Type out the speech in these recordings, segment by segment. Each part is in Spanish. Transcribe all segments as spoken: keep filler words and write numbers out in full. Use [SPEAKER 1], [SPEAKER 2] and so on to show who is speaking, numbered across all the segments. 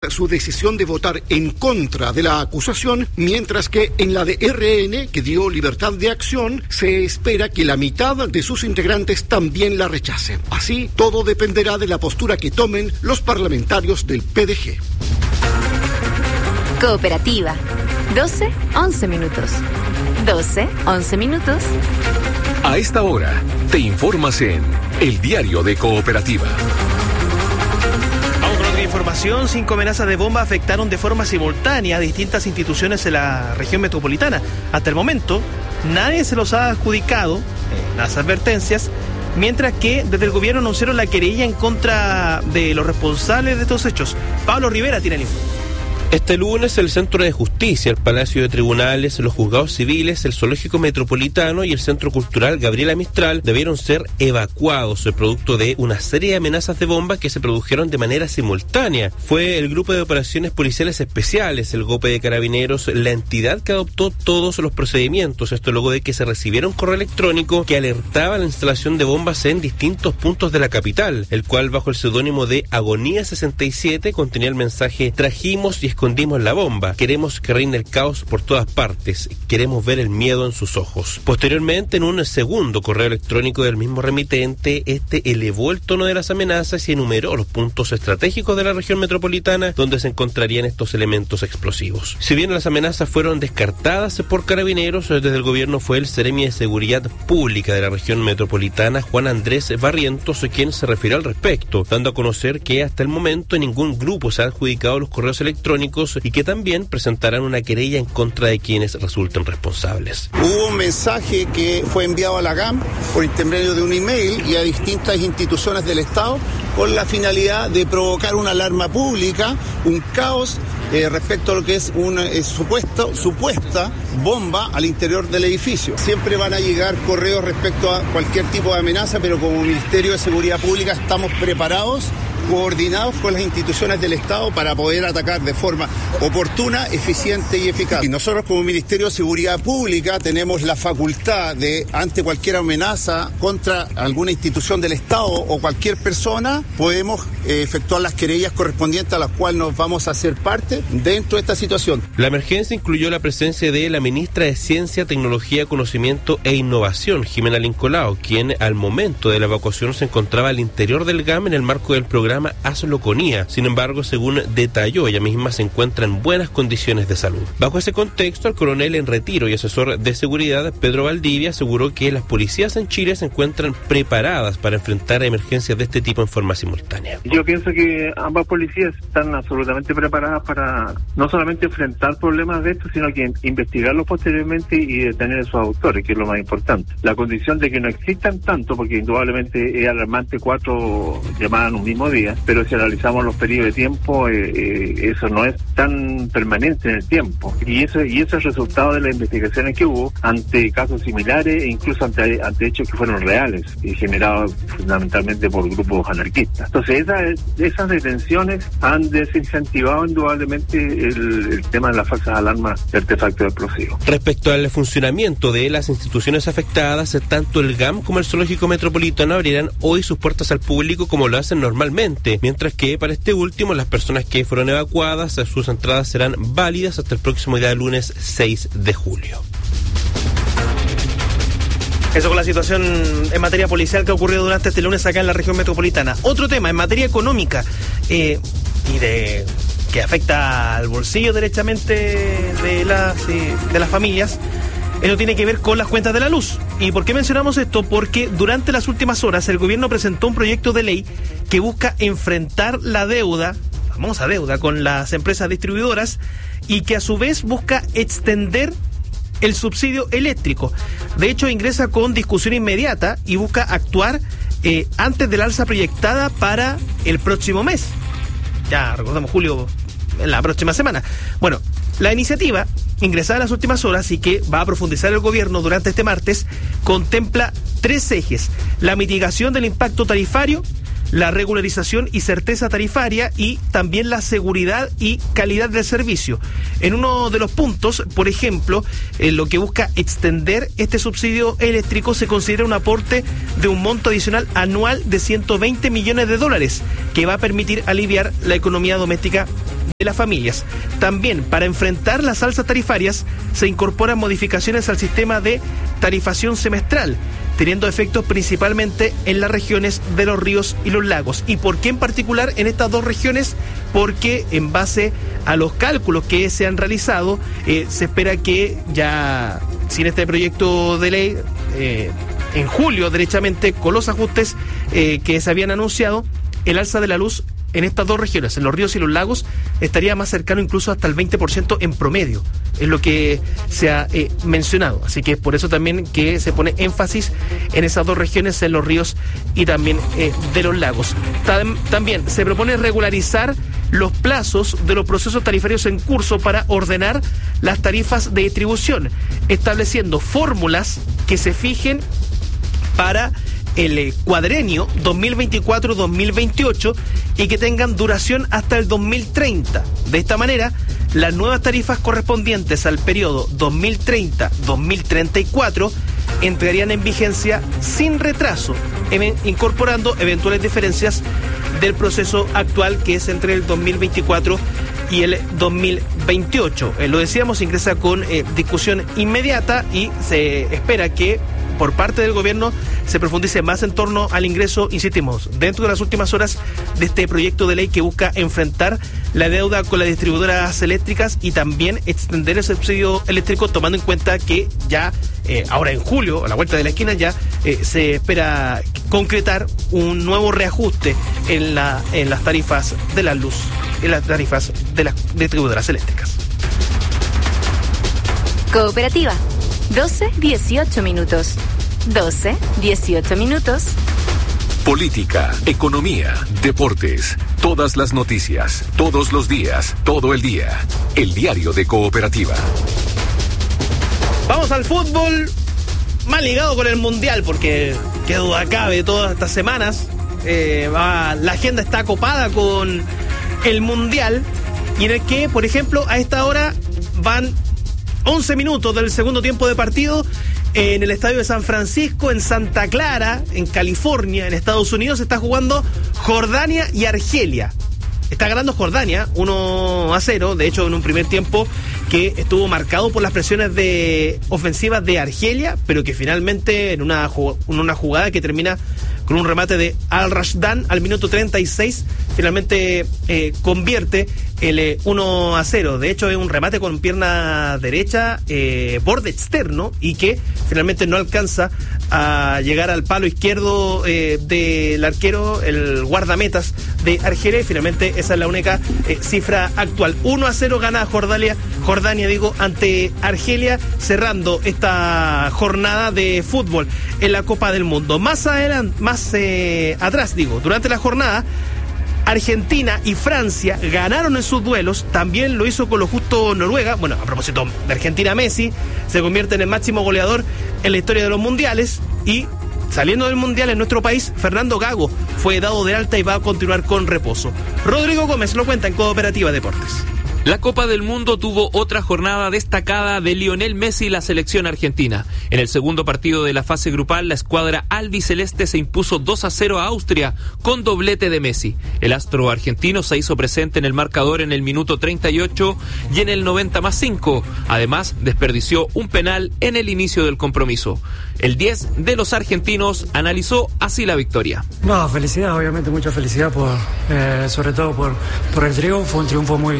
[SPEAKER 1] su decisión de votar en contra de la acusación, mientras que en la de R N, que dio libertad de acción, se espera que la mitad de sus integrantes también la rechace. Así, todo dependerá de la postura que tomen los parlamentarios del P D G.
[SPEAKER 2] Cooperativa. doce, once minutos. doce, once minutos.
[SPEAKER 3] A esta hora, te informas en El Diario de Cooperativa.
[SPEAKER 4] Vamos con otra información. Cinco amenazas de bomba afectaron de forma simultánea a distintas instituciones en la región metropolitana. Hasta el momento, nadie se los ha adjudicado en las advertencias, mientras que desde el gobierno anunciaron la querella en contra de los responsables de estos hechos. Pablo Rivera tiene el informe.
[SPEAKER 5] Este lunes, el Centro de Justicia, el Palacio de Tribunales, los Juzgados Civiles, el Zoológico Metropolitano y el Centro Cultural Gabriela Mistral debieron ser evacuados, producto de una serie de amenazas de bomba que se produjeron de manera simultánea. Fue el Grupo de Operaciones Policiales Especiales, el GOPE de Carabineros, la entidad que adoptó todos los procedimientos. Esto luego de que se recibiera un correo electrónico que alertaba la instalación de bombas en distintos puntos de la capital, el cual, bajo el seudónimo de Agonía sesenta y siete, contenía el mensaje: trajimos y escondimos la bomba, queremos que reine el caos por todas partes, queremos ver el miedo en sus ojos. Posteriormente, en un segundo correo electrónico del mismo remitente, este elevó el tono de las amenazas y enumeró los puntos estratégicos de la región metropolitana donde se encontrarían estos elementos explosivos. Si bien las amenazas fueron descartadas por Carabineros, desde el gobierno fue el Seremi de Seguridad Pública de la región metropolitana, Juan Andrés Barrientos, quien se refirió al respecto, dando a conocer que hasta el momento ningún grupo se ha adjudicado los correos electrónicos y que también presentarán una querella en contra de quienes resulten responsables.
[SPEAKER 6] Hubo un mensaje que fue enviado a la G A M por intermedio de un email y a distintas instituciones del Estado con la finalidad de provocar una alarma pública, un caos eh, respecto a lo que es una eh, supuesto, supuesta bomba al interior del edificio. Siempre van a llegar correos respecto a cualquier tipo de amenaza, pero como Ministerio de Seguridad Pública estamos preparados, coordinados con las instituciones del Estado para poder atacar de forma oportuna, eficiente y eficaz. Y nosotros como Ministerio de Seguridad Pública tenemos la facultad de, ante cualquier amenaza contra alguna institución del Estado o cualquier persona, podemos eh, efectuar las querellas correspondientes a las cuales nos vamos a hacer parte dentro de esta situación.
[SPEAKER 5] La emergencia incluyó la presencia de la ministra de Ciencia, Tecnología, Conocimiento e Innovación, Jimena Lincolao, quien al momento de la evacuación se encontraba al interior del G A M en el marco del programa Hazlo con I A. Sin embargo, según detalló, ella misma se encuentra en buenas condiciones de salud. Bajo ese contexto, el coronel en retiro y asesor de seguridad, Pedro Valdivia, aseguró que las policías en Chile se encuentran preparadas para enfrentar emergencias de este tipo en forma simultánea.
[SPEAKER 7] Yo pienso que ambas policías están absolutamente preparadas para no solamente enfrentar problemas de estos, sino que investigarlos posteriormente y detener a sus autores, que es lo más importante. La condición de que no existan tanto, porque indudablemente es alarmante cuatro llamadas en un mismo día, pero si analizamos los periodos de tiempo, eh, eh, eso no es tan permanente en el tiempo. Y eso y eso es resultado de las investigaciones que hubo ante casos similares e incluso ante, ante hechos que fueron reales y generados fundamentalmente por grupos anarquistas. Entonces, esas, esas detenciones han desincentivado indudablemente el, el tema de las falsas alarmas de artefactos explosivos.
[SPEAKER 5] Respecto al funcionamiento de las instituciones afectadas, tanto el G A M como el Zoológico Metropolitano abrirán hoy sus puertas al público como lo hacen normalmente, mientras que para este último las personas que fueron evacuadas, sus entradas serán válidas hasta el próximo día lunes seis de julio.
[SPEAKER 4] Eso con la situación en materia policial que ha ocurrido durante este lunes acá en la región metropolitana. Otro tema en materia económica eh, y de que afecta al bolsillo derechamente de las, eh, de las familias. Eso tiene que ver con las cuentas de la luz. ¿Y por qué mencionamos esto? Porque durante las últimas horas el gobierno presentó un proyecto de ley que busca enfrentar la deuda, famosa deuda, con las empresas distribuidoras y que a su vez busca extender el subsidio eléctrico. De hecho, ingresa con discusión inmediata y busca actuar eh, antes del alza proyectada para el próximo mes. Ya recordamos julio, en la próxima semana. Bueno, la iniciativa, ingresada en las últimas horas y que va a profundizar el gobierno durante este martes, contempla tres ejes: la mitigación del impacto tarifario, la regularización y certeza tarifaria y también la seguridad y calidad del servicio. En uno de los puntos, por ejemplo, en lo que busca extender este subsidio eléctrico, se considera un aporte de un monto adicional anual de ciento veinte millones de dólares que va a permitir aliviar la economía doméstica de las familias. También, para enfrentar las alzas tarifarias, se incorporan modificaciones al sistema de tarifación semestral, teniendo efectos principalmente en las regiones de los ríos y los lagos. ¿Y por qué en particular en estas dos regiones? Porque en base a los cálculos que se han realizado, eh, se espera que ya, sin este proyecto de ley, eh, en julio, derechamente, con los ajustes eh, que se habían anunciado, el alza de la luz en estas dos regiones, en los ríos y los lagos, estaría más cercano incluso hasta el veinte por ciento en promedio, es lo que se ha eh, mencionado. Así que es por eso también que se pone énfasis en esas dos regiones, en los ríos y también eh, de los lagos. Tam- también se propone regularizar los plazos de los procesos tarifarios en curso para ordenar las tarifas de distribución, estableciendo fórmulas que se fijen para el cuadrenio dos mil veinticuatro dos mil veintiocho y que tengan duración hasta el dos mil treinta. De esta manera, las nuevas tarifas correspondientes al periodo dos mil treinta dos mil treinta y cuatro entrarían en vigencia sin retraso, em- incorporando eventuales diferencias del proceso actual, que es entre el dos mil veinticuatro y el dos mil veintiocho. Eh, lo decíamos, ingresa con eh, discusión inmediata y se espera que por parte del gobierno se profundice más en torno al ingreso, insistimos, dentro de las últimas horas de este proyecto de ley que busca enfrentar la deuda con las distribuidoras eléctricas y también extender el subsidio eléctrico, tomando en cuenta que ya eh, ahora en julio, a la vuelta de la esquina, ya eh, se espera concretar un nuevo reajuste en, la, en las tarifas de la luz, en las tarifas de las distribuidoras eléctricas.
[SPEAKER 2] Cooperativa. doce dieciocho minutos. doce dieciocho minutos.
[SPEAKER 3] Política, economía, deportes, todas las noticias, todos los días, todo el día. El diario de Cooperativa.
[SPEAKER 4] Vamos al fútbol, más ligado con el Mundial, porque qué duda cabe, todas estas semanas eh, va, la agenda está copada con el Mundial, y en el que, por ejemplo, a esta hora van once minutos del segundo tiempo de partido en el estadio de San Francisco, en Santa Clara, en California, en Estados Unidos. Se está jugando Jordania y Argelia. Está ganando Jordania uno a cero, de hecho en un primer tiempo que estuvo marcado por las presiones de ofensivas de Argelia, pero que finalmente en una, en una jugada que termina con un remate de Al-Rashdan al minuto treinta y seis, finalmente eh, convierte el eh, uno a cero. De hecho es un remate con pierna derecha, eh, borde externo, y que finalmente no alcanza a llegar al palo izquierdo eh, del arquero, el guardametas de Argelia, y finalmente esa es la única eh, cifra actual. uno a cero gana Jordania, Jordania digo, ante Argelia, cerrando esta jornada de fútbol en la Copa del Mundo. Más adelante, más eh, atrás digo, durante la jornada, Argentina y Francia ganaron en sus duelos, también lo hizo con lo justo Noruega. Bueno, a propósito de Argentina, Messi se convierte en el máximo goleador en la historia de los mundiales, y saliendo del mundial en nuestro país, Fernando Gago fue dado de alta y va a continuar con reposo. Rodrigo Gómez lo cuenta en Cooperativa Deportes.
[SPEAKER 8] La Copa del Mundo tuvo otra jornada destacada de Lionel Messi y la selección argentina. En el segundo partido de la fase grupal, la escuadra albiceleste se impuso dos a cero a Austria con doblete de Messi. El astro argentino se hizo presente en el marcador en el minuto treinta y ocho y en el noventa más cinco. Además, desperdició un penal en el inicio del compromiso. El diez de los argentinos analizó así la victoria.
[SPEAKER 9] No, felicidad, obviamente mucha felicidad, por eh, sobre todo por, por el triunfo, un triunfo muy...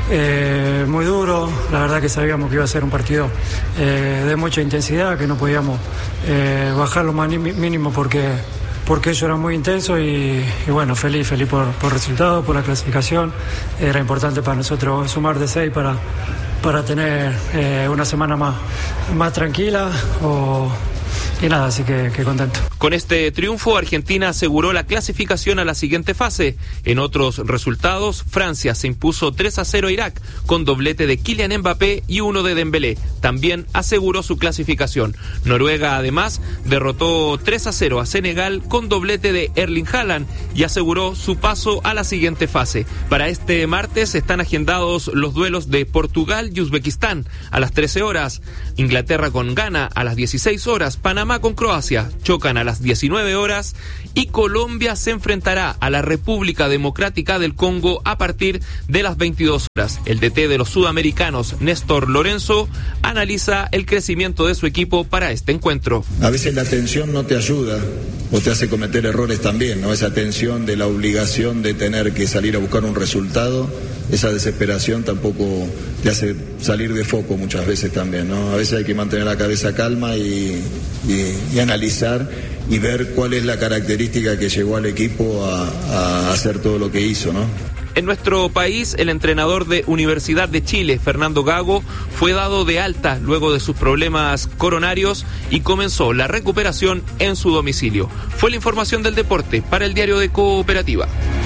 [SPEAKER 9] Eh, muy duro. La verdad que sabíamos que iba a ser un partido eh, de mucha intensidad, que no podíamos eh, bajar lo más mínimo porque, porque ello era muy intenso, y, y bueno, feliz, feliz por, por el resultado, por la clasificación. Era importante para nosotros sumar de seis para, para tener eh, una semana más, más tranquila, o, y nada, así que, que contento.
[SPEAKER 8] Con este triunfo, Argentina aseguró la clasificación a la siguiente fase. En otros resultados, Francia se impuso tres a cero a Irak con doblete de Kylian Mbappé y uno de Dembélé. también aseguró su clasificación. Noruega, además, derrotó tres a cero a Senegal con doblete de Erling Haaland y aseguró su paso a la siguiente fase. Para este martes están agendados los duelos de Portugal y Uzbekistán a las trece horas, Inglaterra con Ghana a las dieciséis horas, Panamá con Croacia chocan a las diecinueve horas y Colombia se enfrentará a la República Democrática del Congo a partir de las veintidós horas. El D T de los sudamericanos, Néstor Lorenzo, analiza el crecimiento de su equipo para este encuentro.
[SPEAKER 10] A veces la tensión no te ayuda o te hace cometer errores también, ¿no? Esa tensión de la obligación de tener que salir a buscar un resultado, esa desesperación tampoco te hace salir de foco muchas veces también, ¿no? A veces hay que mantener la cabeza calma y, y, y analizar y ver cuál es la característica que llevó al equipo a, a hacer todo lo que hizo, ¿no?
[SPEAKER 8] En nuestro país, el entrenador de Universidad de Chile, Fernando Gago, fue dado de alta luego de sus problemas coronarios y comenzó la recuperación en su domicilio. Fue la información del deporte para el diario de Cooperativa.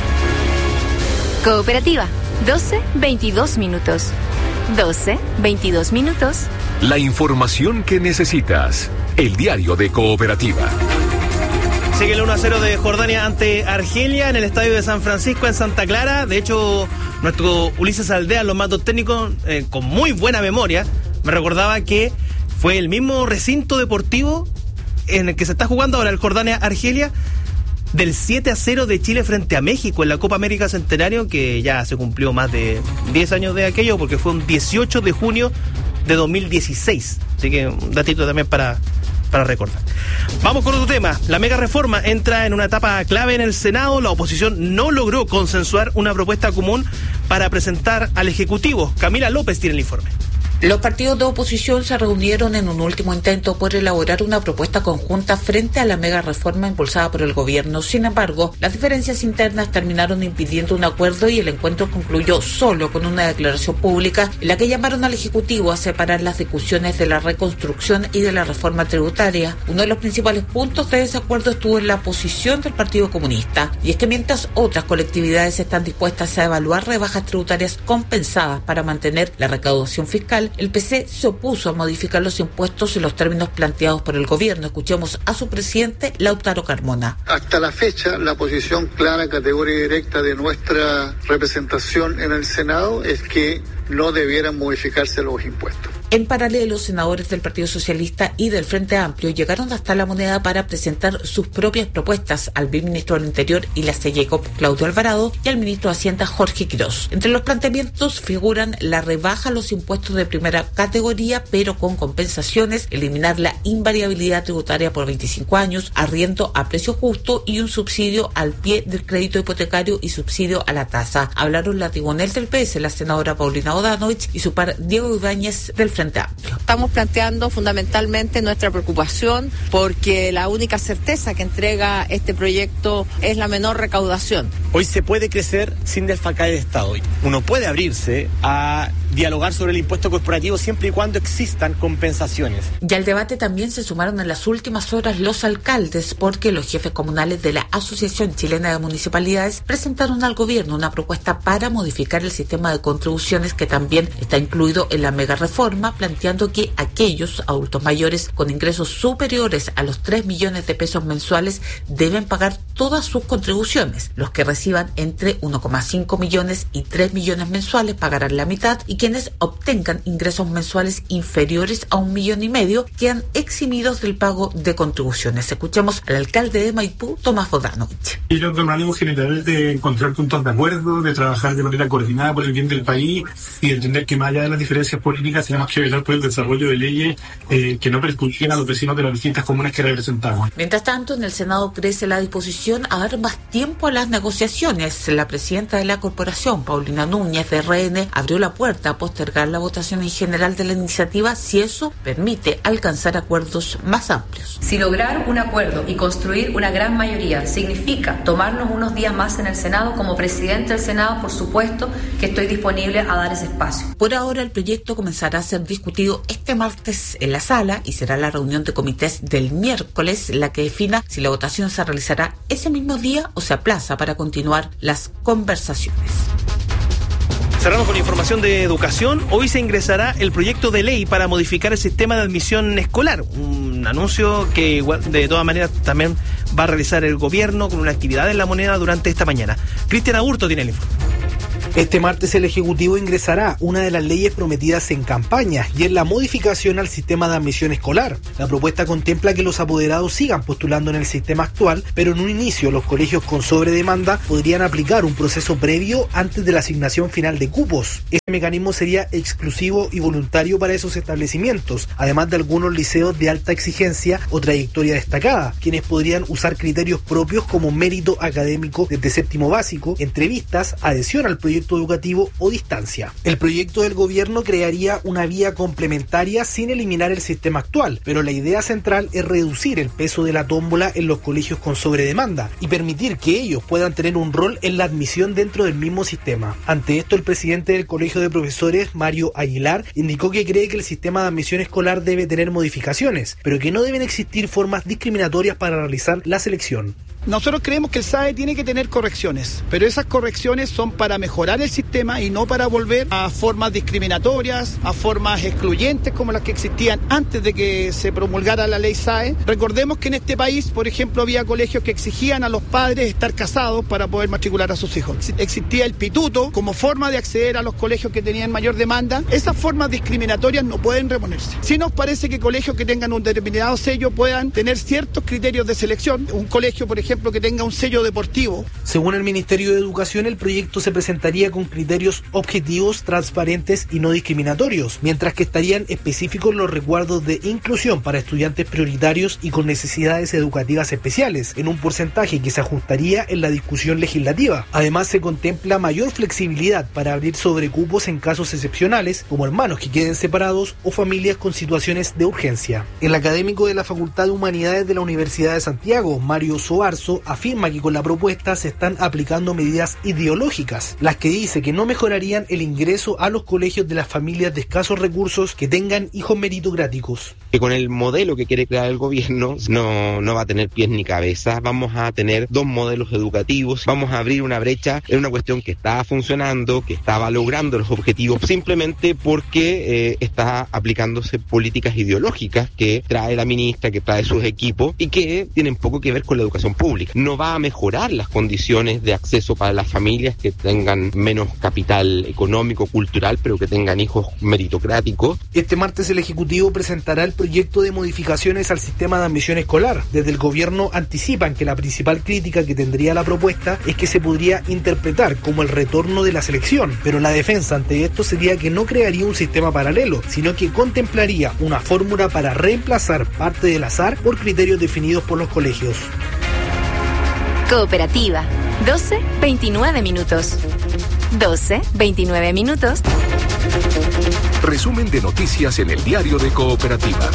[SPEAKER 2] Cooperativa, doce veintidós minutos. doce veintidós minutos.
[SPEAKER 3] La información que necesitas. El diario de Cooperativa.
[SPEAKER 4] Sigue el uno a cero de Jordania ante Argelia en el estadio de San Francisco en Santa Clara. De hecho, nuestro Ulises Aldea, los mandos técnicos, eh, con muy buena memoria, me recordaba que fue el mismo recinto deportivo en el que se está jugando ahora el Jordania-Argelia del siete a cero de Chile frente a México en la Copa América Centenario, que ya se cumplió más de diez años de aquello, porque fue un dieciocho de junio de dos mil dieciséis. Así que un datito también para... para recordar. Vamos con otro tema. La mega reforma entra en una etapa clave en el Senado. La oposición no logró consensuar una propuesta común para presentar al Ejecutivo. Camila López tiene el informe.
[SPEAKER 11] Los partidos de oposición se reunieron en un último intento por elaborar una propuesta conjunta frente a la mega reforma impulsada por el gobierno. Sin embargo, las diferencias internas terminaron impidiendo un acuerdo y el encuentro concluyó solo con una declaración pública en la que llamaron al Ejecutivo a separar las discusiones de la reconstrucción y de la reforma tributaria. Uno de los principales puntos de desacuerdo estuvo en la posición del Partido Comunista, y es que mientras otras colectividades están dispuestas a evaluar rebajas tributarias compensadas para mantener la recaudación fiscal, el P C se opuso a modificar los impuestos en los términos planteados por el gobierno. Escuchemos a su presidente, Lautaro Carmona.
[SPEAKER 12] Hasta la fecha, la posición clara, categoría directa de nuestra representación en el Senado es que no debieran modificarse los impuestos.
[SPEAKER 11] En paralelo, senadores del Partido Socialista y del Frente Amplio llegaron hasta la Moneda para presentar sus propias propuestas al ministro del Interior y la Jacob, Claudio Alvarado, y al ministro de Hacienda, Jorge Quirós. Entre los planteamientos figuran la rebaja a los impuestos de primera categoría, pero con compensaciones, eliminar la invariabilidad tributaria por veinticinco años, arriendo a precio justo y un subsidio al pie del crédito hipotecario y subsidio a la tasa. Hablaron la tribunal del P S, la senadora Paulina Odanovich, y su par Diego Ibáñez del Frente Amplio.
[SPEAKER 13] Estamos planteando fundamentalmente nuestra preocupación porque la única certeza que entrega este proyecto es la menor recaudación.
[SPEAKER 14] Hoy se puede crecer sin desfalcar el Estado. Uno puede abrirse a dialogar sobre el impuesto corporativo siempre y cuando existan compensaciones.
[SPEAKER 11] Y al debate también se sumaron en las últimas horas los alcaldes, porque los jefes comunales de la Asociación Chilena de Municipalidades presentaron al gobierno una propuesta para modificar el sistema de contribuciones que también está incluido en la mega reforma, planteando que aquellos adultos mayores con ingresos superiores a los tres millones de pesos mensuales deben pagar todas sus contribuciones. Los que reciban entre uno coma cinco millones y tres millones mensuales pagarán la mitad, y quienes obtengan ingresos mensuales inferiores a un millón y medio quedan eximidos del pago de contribuciones. Escuchemos al alcalde de Maipú, Tomás Bodanovich.
[SPEAKER 15] Y lo que un ánimo general de encontrar puntos de acuerdo, de trabajar de manera coordinada por el bien del país y de entender que más allá de las diferencias políticas tenemos que velar por el desarrollo de leyes eh, que no perjudiquen a los vecinos de las distintas comunas que representamos.
[SPEAKER 11] Mientras tanto, en el Senado crece la disposición a dar más tiempo a las negociaciones. La presidenta de la corporación, Paulina Núñez, de R N, abrió la puerta a postergar la votación en general de la iniciativa si eso permite alcanzar acuerdos más amplios.
[SPEAKER 16] Si lograr un acuerdo y construir una gran mayoría significa tomarnos unos días más en el Senado, como presidente del Senado, por supuesto que estoy disponible a dar ese espacio.
[SPEAKER 11] Por ahora, el proyecto comenzará a ser discutido este martes en la sala y será la reunión de comités del miércoles la que defina si la votación se realizará ese mismo día o se aplaza para continuar las conversaciones.
[SPEAKER 4] Cerramos con información de educación. Hoy se ingresará el proyecto de ley para modificar el sistema de admisión escolar. Un anuncio que igual, de todas maneras también va a realizar el gobierno con una actividad en La Moneda durante esta mañana. Cristian Aburto tiene el informe.
[SPEAKER 17] Este martes el Ejecutivo ingresará una de las leyes prometidas en campaña y es la modificación al sistema de admisión escolar. La propuesta contempla que los apoderados sigan postulando en el sistema actual, pero en un inicio los colegios con sobredemanda podrían aplicar un proceso previo antes de la asignación final de cupos. Este mecanismo sería exclusivo y voluntario para esos establecimientos, además de algunos liceos de alta exigencia o trayectoria destacada, quienes podrían usar criterios propios como mérito académico desde séptimo básico, entrevistas, adhesión al proyecto educativo o distancia. El proyecto del gobierno crearía una vía complementaria sin eliminar el sistema actual, pero la idea central es reducir el peso de la tómbola en los colegios con sobredemanda y permitir que ellos puedan tener un rol en la admisión dentro del mismo sistema. Ante esto, el presidente del Colegio de Profesores, Mario Aguilar, indicó que cree que el sistema de admisión escolar debe tener modificaciones, pero que no deben existir formas discriminatorias para realizar la selección.
[SPEAKER 18] Nosotros creemos que el S A E tiene que tener correcciones, pero esas correcciones son para mejorar el sistema y no para volver a formas discriminatorias, a formas excluyentes como las que existían antes de que se promulgara la ley S A E. Recordemos que en este país, por ejemplo, había colegios que exigían a los padres estar casados para poder matricular a sus hijos. Existía el pituto como forma de acceder a los colegios que tenían mayor demanda. Esas formas discriminatorias no pueden reponerse. Sí nos parece que colegios que tengan un determinado sello puedan tener ciertos criterios de selección. Un colegio, por ejemplo, que tenga un sello deportivo.
[SPEAKER 17] Según el Ministerio de Educación, el proyecto se presentaría con criterios objetivos, transparentes y no discriminatorios, mientras que estarían específicos los resguardos de inclusión para estudiantes prioritarios y con necesidades educativas especiales, en un porcentaje que se ajustaría en la discusión legislativa. Además, se contempla mayor flexibilidad para abrir sobrecupos en casos excepcionales, como hermanos que queden separados o familias con situaciones de urgencia. El académico de la Facultad de Humanidades de la Universidad de Santiago, Mario Soarzo, afirma que con la propuesta se están aplicando medidas ideológicas, las que dice que no mejorarían el ingreso a los colegios de las familias de escasos recursos que tengan hijos meritocráticos.
[SPEAKER 19] Que con el modelo que quiere crear el gobierno no, no va a tener pies ni cabeza, vamos a tener dos modelos educativos, vamos a abrir una brecha en una cuestión que estaba funcionando, que estaba logrando los objetivos, simplemente porque eh, está aplicándose políticas ideológicas que trae la ministra, que trae sus equipos y que tienen poco que ver con la educación pública. No va a mejorar las condiciones de acceso para las familias que tengan menos capital económico, cultural, pero que tengan hijos meritocráticos.
[SPEAKER 17] Este martes el Ejecutivo presentará el proyecto de modificaciones al sistema de admisión escolar. Desde el gobierno anticipan que la principal crítica que tendría la propuesta es que se podría interpretar como el retorno de la selección, pero la defensa ante esto sería que no crearía un sistema paralelo, sino que contemplaría una fórmula para reemplazar parte del azar por criterios definidos por los colegios.
[SPEAKER 2] Cooperativa, doce veintinueve minutos. doce veintinueve minutos.
[SPEAKER 3] Resumen de noticias en el diario de Cooperativa.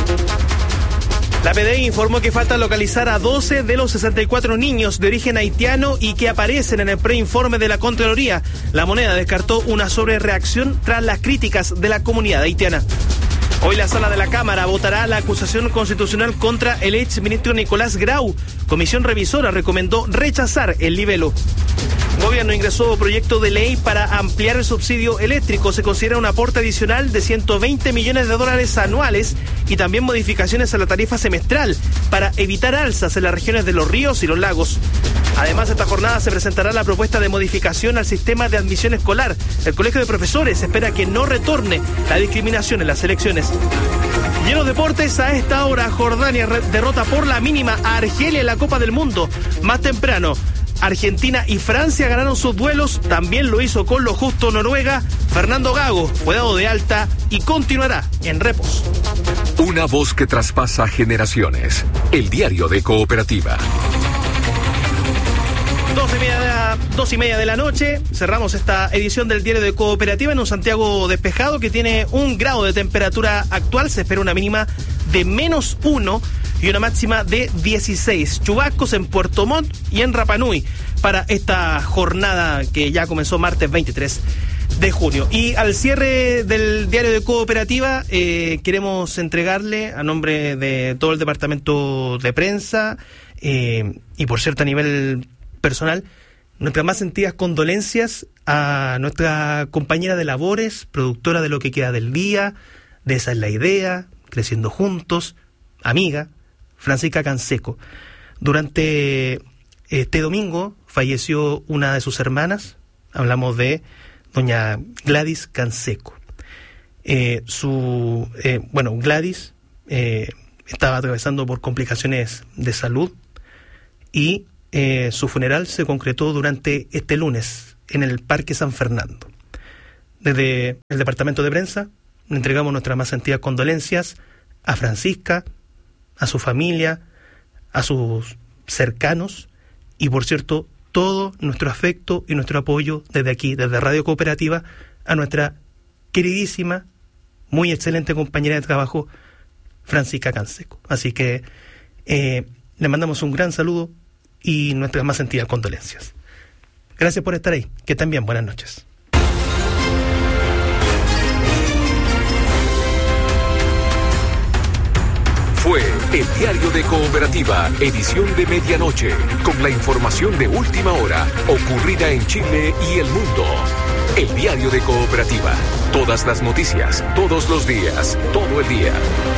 [SPEAKER 4] La P D I informó que falta localizar a doce de los sesenta y cuatro niños de origen haitiano y que aparecen en el preinforme de la Contraloría. La Moneda descartó una sobrereacción tras las críticas de la comunidad haitiana. Hoy la sala de la Cámara votará la acusación constitucional contra el exministro Nicolás Grau. Comisión revisora recomendó rechazar el libelo. Gobierno ingresó proyecto de ley para ampliar el subsidio eléctrico. Se considera un aporte adicional de ciento veinte millones de dólares anuales y también modificaciones a la tarifa semestral para evitar alzas en las regiones de los ríos y los lagos. Además, esta jornada se presentará la propuesta de modificación al sistema de admisión escolar. El Colegio de Profesores espera que no retorne la discriminación en las elecciones. Y en los deportes, a esta hora, Jordania derrota por la mínima a Argelia en la Copa del Mundo. Más temprano, Argentina y Francia ganaron sus duelos, también lo hizo con lo justo Noruega. Fernando Gago fue dado de alta y continuará en repos.
[SPEAKER 3] Una voz que traspasa generaciones. El diario de Cooperativa.
[SPEAKER 4] Dos y, media, dos y media de la noche, cerramos esta edición del diario de Cooperativa en un Santiago despejado que tiene un grado de temperatura actual. Se espera una mínima de menos uno y una máxima de dieciséis. Chubascos en Puerto Montt y en Rapa Nui para esta jornada que ya comenzó martes veintitrés de junio. Y al cierre del diario de Cooperativa eh, queremos entregarle a nombre de todo el departamento de prensa eh, y por cierto a nivel personal, Nuestras más sentidas condolencias a nuestra compañera de labores, productora de Lo que queda del día, de Esa es la idea, Creciendo juntos, amiga, Francisca Canseco. Durante este domingo falleció una de sus hermanas, hablamos de doña Gladys Canseco. Eh, su, eh, bueno, Gladys eh, estaba atravesando por complicaciones de salud y eh, su funeral se concretó durante este lunes en el Parque San Fernando. Desde el departamento de prensa le entregamos nuestras más sentidas condolencias a Francisca, a su familia, a sus cercanos y, por cierto, todo nuestro afecto y nuestro apoyo desde aquí, desde Radio Cooperativa, a nuestra queridísima, muy excelente compañera de trabajo, Francisca Canseco. Así que eh, le mandamos un gran saludo y nuestras más sentidas condolencias. Gracias por estar ahí. Que estén bien. Buenas noches.
[SPEAKER 3] Fue el Diario de Cooperativa, edición de medianoche, con la información de última hora, ocurrida en Chile y el mundo. El Diario de Cooperativa, todas las noticias, todos los días, todo el día.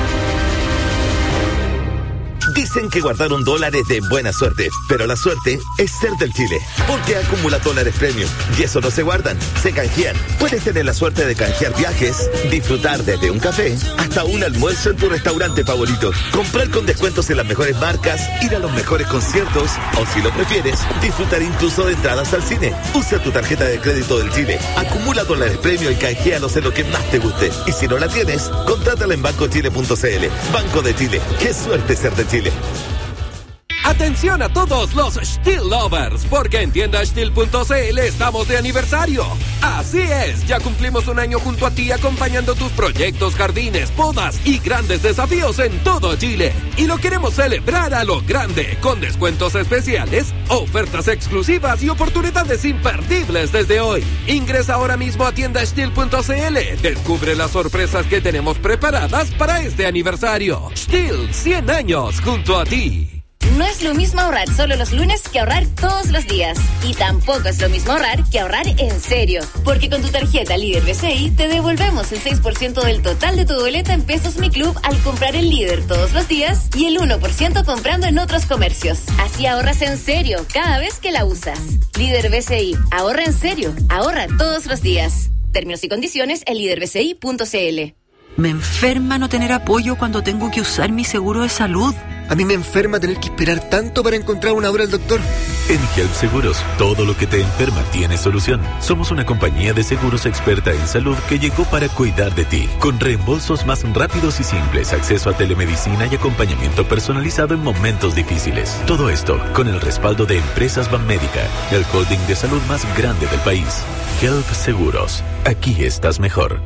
[SPEAKER 20] Dicen que guardar un dólar es de buena suerte, pero la suerte es ser del Chile, porque acumula dólares premium y eso no se guardan, se canjean. Puedes tener la suerte de canjear viajes, disfrutar desde un café hasta un almuerzo en tu restaurante favorito, comprar con descuentos en las mejores marcas, ir a los mejores conciertos o, si lo prefieres, disfrutar incluso de entradas al cine. Usa tu tarjeta de crédito del Chile, acumula dólares premium y canjealos en lo que más te guste. Y si no la tienes, contrátala en banco chile punto c l. Banco de Chile, qué suerte ser de Chile.
[SPEAKER 21] Atención a todos los Stihl Lovers, porque en tienda stihl punto c l estamos de aniversario. Así es, ya cumplimos un año junto a ti acompañando tus proyectos, jardines, podas y grandes desafíos en todo Chile. Y lo queremos celebrar a lo grande, con descuentos especiales, ofertas exclusivas y oportunidades imperdibles desde hoy. Ingresa ahora mismo a tienda stihl punto c l. Descubre las sorpresas que tenemos preparadas para este aniversario. Stihl, cien años junto a ti.
[SPEAKER 22] No es lo mismo ahorrar solo los lunes que ahorrar todos los días. Y tampoco es lo mismo ahorrar que ahorrar en serio. Porque con tu tarjeta Líder B C I te devolvemos el seis por ciento del total de tu boleta en Pesos Mi Club al comprar el Líder todos los días y el uno por ciento comprando en otros comercios. Así ahorras en serio cada vez que la usas. Líder B C I, ahorra en serio, ahorra todos los días. Términos y condiciones en líder b c i punto c l.
[SPEAKER 23] Me enferma no tener apoyo cuando tengo que usar mi seguro de salud.
[SPEAKER 24] A mí me enferma tener que esperar tanto para encontrar una hora al doctor.
[SPEAKER 25] En Help Seguros, todo lo que te enferma tiene solución. Somos una compañía de seguros experta en salud que llegó para cuidar de ti, con reembolsos más rápidos y simples, acceso a telemedicina y acompañamiento personalizado en momentos difíciles. Todo esto con el respaldo de Empresas Banmédica, el holding de salud más grande del país. Help Seguros, aquí estás mejor.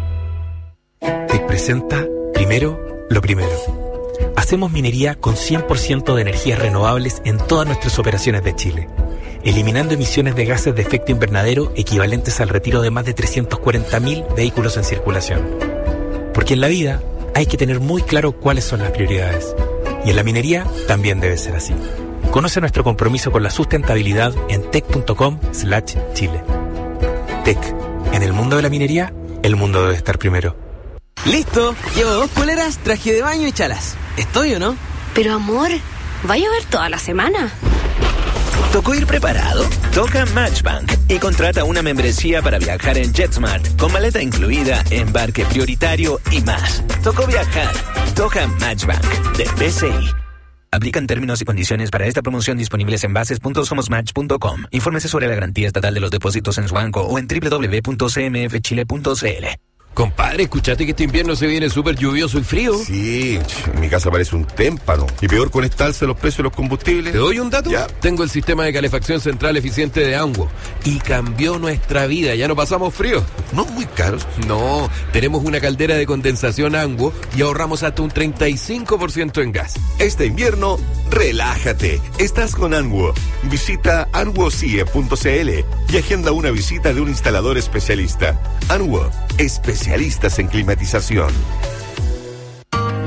[SPEAKER 26] Te presenta Primero lo Primero. Hacemos minería con cien por ciento de energías renovables en todas nuestras operaciones de Chile, eliminando emisiones de gases de efecto invernadero equivalentes al retiro de más de trescientos cuarenta mil vehículos en circulación. Porque en la vida hay que tener muy claro cuáles son las prioridades. Y en la minería también debe ser así. Conoce nuestro compromiso con la sustentabilidad en tec punto com slash chile. Tec. En el mundo de la minería, el mundo debe estar primero.
[SPEAKER 27] Listo, llevo dos poleras, traje de baño y chalas. ¿Estoy o no?
[SPEAKER 28] Pero amor, ¿va a llover toda la semana?
[SPEAKER 29] ¿Tocó ir preparado? Toca Matchbank y contrata una membresía para viajar en JetSmart, con maleta incluida, embarque prioritario y más. Tocó viajar. Toca Matchbank de B C I. Aplican términos y condiciones para esta promoción disponibles en bases punto somos match punto com. Infórmese sobre la garantía estatal de los depósitos en su banco o en doble u doble u doble u punto c m f chile punto c l.
[SPEAKER 30] Compadre, escuchaste que este invierno se viene súper lluvioso y frío.
[SPEAKER 31] Sí, en mi casa parece un témpano. Y peor con esta alza de los precios de los combustibles.
[SPEAKER 30] ¿Te doy un dato?
[SPEAKER 31] Ya.
[SPEAKER 30] Tengo el sistema de calefacción central eficiente de Anguo y cambió nuestra vida. Ya no pasamos frío.
[SPEAKER 31] No muy caros.
[SPEAKER 30] No, tenemos una caldera de condensación Anguo y ahorramos hasta un treinta y cinco por ciento en gas.
[SPEAKER 31] Este invierno, relájate. Estás con Anguo. Visita anguo c i e punto c l y agenda una visita de un instalador especialista. Anguo, especialistas en climatización.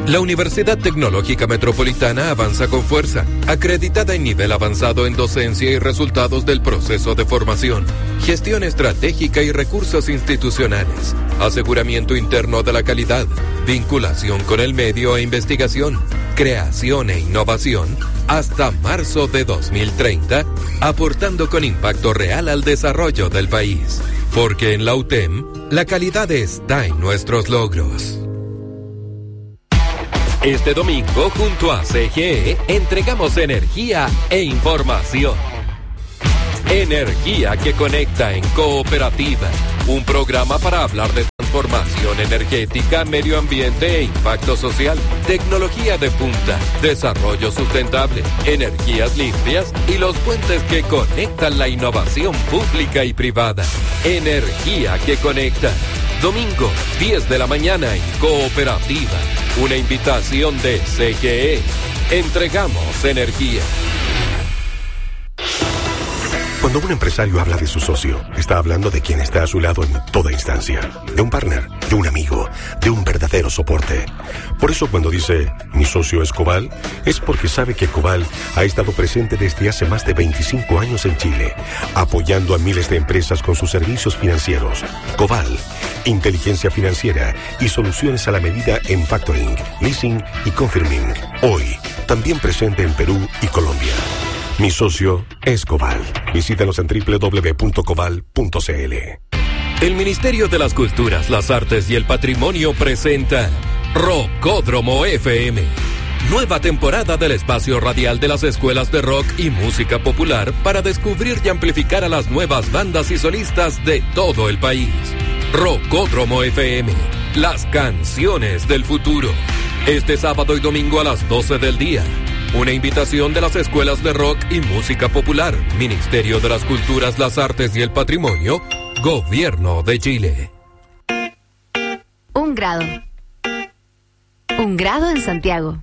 [SPEAKER 21] La Universidad Tecnológica Metropolitana avanza con fuerza, acreditada en nivel avanzado en docencia y resultados del proceso de formación, gestión estratégica y recursos institucionales, aseguramiento interno de la calidad, vinculación con el medio e investigación, creación e innovación, hasta marzo de dos mil treinta, aportando con impacto real al desarrollo del país. Porque en la U T E M, la calidad está en nuestros logros. Este domingo, junto a C G E, entregamos energía e información. Energía que conecta en Cooperativa, un programa para hablar de transformación energética, medio ambiente e impacto social, tecnología de punta, desarrollo sustentable, energías limpias y los puentes que conectan la innovación pública y privada. Energía que conecta. Domingo, diez de la mañana en Cooperativa. Una invitación de C G E. Entregamos energía.
[SPEAKER 31] Cuando un empresario habla de su socio, está hablando de quien está a su lado en toda instancia. De un partner, de un amigo, de un verdadero soporte. Por eso cuando dice, mi socio es Cobal, es porque sabe que Cobal ha estado presente desde hace más de veinticinco años en Chile, apoyando a miles de empresas con sus servicios financieros. Cobal, inteligencia financiera y soluciones a la medida en factoring, leasing y confirming. Hoy, también presente en Perú y Colombia. Mi socio es Cobal. Visítanos en doble u doble u doble u punto cobal punto c l.
[SPEAKER 21] El Ministerio de las Culturas, las Artes y el Patrimonio presenta Rockódromo F M. Nueva temporada del espacio radial de las escuelas de rock y música popular para descubrir y amplificar a las nuevas bandas y solistas de todo el país. Rockódromo F M, las canciones del futuro. Este sábado y domingo a las doce del día. Una invitación de las escuelas de rock y música popular, Ministerio de las Culturas, las Artes y el Patrimonio, Gobierno de Chile.
[SPEAKER 2] Un grado. Un grado en Santiago.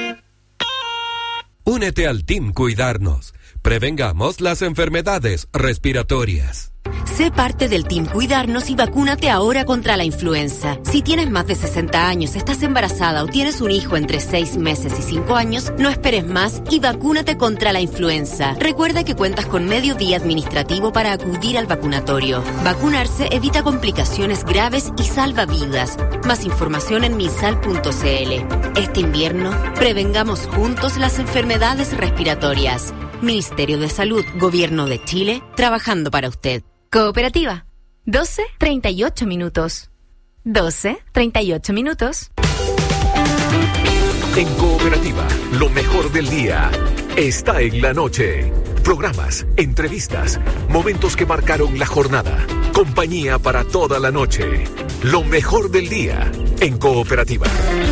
[SPEAKER 21] Únete al Team Cuidarnos. Prevengamos las enfermedades respiratorias.
[SPEAKER 1] Sé parte del Team Cuidarnos y vacúnate ahora contra la influenza. Si tienes más de sesenta años, estás embarazada o tienes un hijo entre seis meses y cinco años, no esperes más y vacúnate contra la influenza. Recuerda que cuentas con medio día administrativo para acudir al vacunatorio. Vacunarse evita complicaciones graves y salva vidas. Más información en misal punto c l. Este invierno, prevengamos juntos las enfermedades respiratorias. Ministerio de Salud, Gobierno de Chile, trabajando para usted.
[SPEAKER 2] Cooperativa. doce treinta y ocho minutos. doce treinta y ocho minutos.
[SPEAKER 3] En Cooperativa, lo mejor del día está en la noche. Programas, entrevistas, momentos que marcaron la jornada. Compañía para toda la noche. Lo mejor del día en Cooperativa.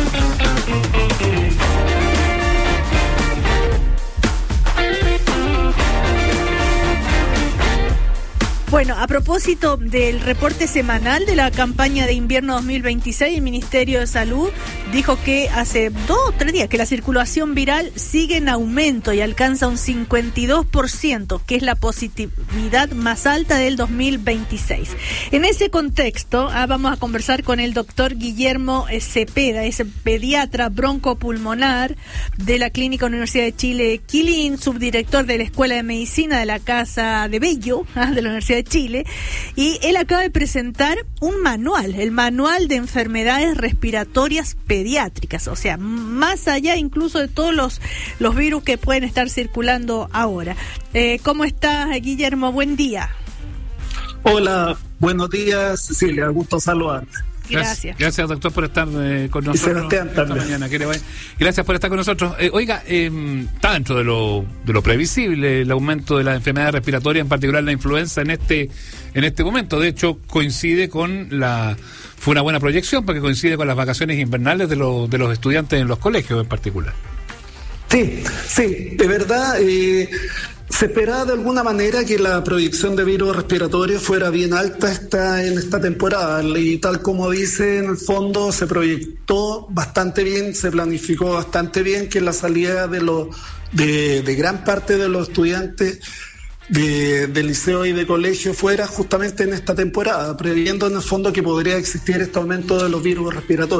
[SPEAKER 5] Bueno, a propósito del reporte semanal de la campaña de invierno dos mil veintiséis, el Ministerio de Salud dijo que hace dos o tres días que la circulación viral sigue en aumento y alcanza un cincuenta y dos por ciento, que es la positividad más alta del dos mil veintiséis. En ese contexto, ah, vamos a conversar con el doctor Guillermo Cepeda, es pediatra broncopulmonar de la Clínica Universidad de Chile Quilín, subdirector de la Escuela de Medicina de la Casa de Bello, ah, de la Universidad de Chile, y él acaba de presentar un manual, el manual de enfermedades respiratorias pediátricas, o sea, más allá incluso de todos los, los virus que pueden estar circulando ahora. Eh, ¿Cómo estás, Guillermo? Buen día.
[SPEAKER 6] Hola, buenos días, Cecilia, gusto saludarte.
[SPEAKER 5] Gracias.
[SPEAKER 6] Gracias, doctor, por estar eh, con nosotros esta mañana. Gracias por estar con nosotros. Eh, oiga, eh, está dentro de lo, de lo previsible el aumento de las enfermedades respiratorias, en particular la influenza en este en este momento. De hecho, coincide con la fue una buena proyección porque coincide con las vacaciones invernales de, lo, de los estudiantes en los colegios en particular. Sí, sí, de verdad. Eh, Se esperaba de alguna manera que la proyección de virus respiratorios fuera bien alta esta, en esta temporada, y tal como dice, en el fondo se proyectó bastante bien, se planificó bastante bien que la salida de, los, de, de gran parte de los estudiantes de, de liceo y de colegio fuera justamente en esta temporada, previendo en el fondo que podría existir este aumento de los virus respiratorios.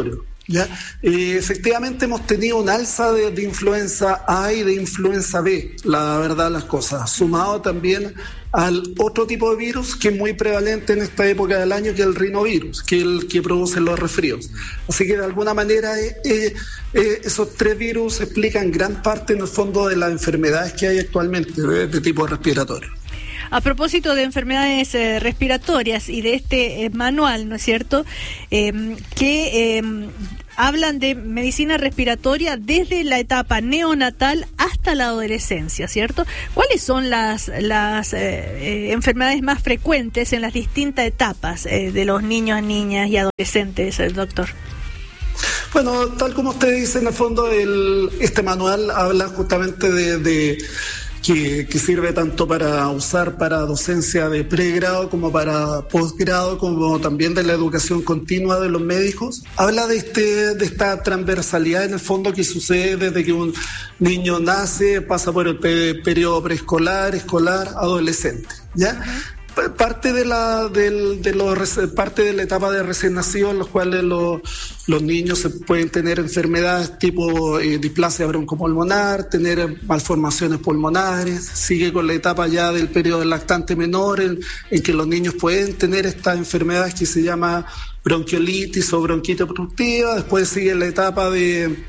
[SPEAKER 7] ¿ya? Eh, efectivamente hemos tenido un alza de, de influenza A y de influenza B, la verdad las cosas, sumado también al otro tipo de virus que es muy prevalente en esta época del año, que es el rinovirus, que es el que produce los resfríos. Así que de alguna manera eh, eh, eh, esos tres virus explican gran parte en el fondo de las enfermedades que hay actualmente de, de tipo respiratorio.
[SPEAKER 5] A propósito de enfermedades eh, respiratorias y de este eh, manual, ¿no es cierto?, eh, que eh, hablan de medicina respiratoria desde la etapa neonatal hasta la adolescencia, ¿cierto? ¿Cuáles son las, las eh, eh, enfermedades más frecuentes en las distintas etapas eh, de los niños, niñas y adolescentes, el doctor?
[SPEAKER 7] Bueno, tal como usted dice, en el fondo el, este manual habla justamente de... de Que, que sirve tanto para usar para docencia de pregrado como para posgrado, como también de la educación continua de los médicos. Habla de este de esta transversalidad en el fondo que sucede desde que un niño nace, pasa por el pe- periodo preescolar, escolar, adolescente, ¿ya? Uh-huh. Parte de la del, de los parte de la etapa de recién nacido, en los cuales los, los niños se pueden tener enfermedades tipo eh, displasia broncopulmonar, tener malformaciones pulmonares. Sigue con la etapa ya del periodo del lactante menor, en, en que los niños pueden tener estas enfermedades que se llama bronquiolitis o bronquitis obstructiva. Después sigue la etapa de